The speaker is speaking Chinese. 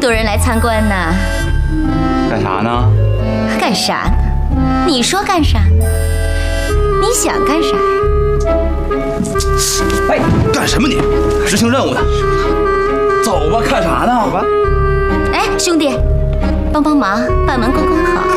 多人来参观呢。 干啥呢？ 干啥呢？你说干啥呢？你想干啥？ 哎，干什么你？执行任务的。走吧，看啥呢？走吧。 哎，兄弟，帮帮忙，把门关好。